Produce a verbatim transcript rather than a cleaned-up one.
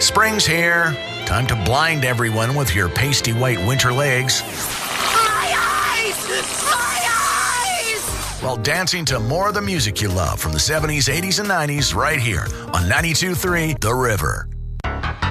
Spring's here. Time to blind everyone with your pasty white winter legs My eyes! My eyes! while dancing to more of the music you love from the seventies, eighties, and nineties right here on ninety-two point three The River.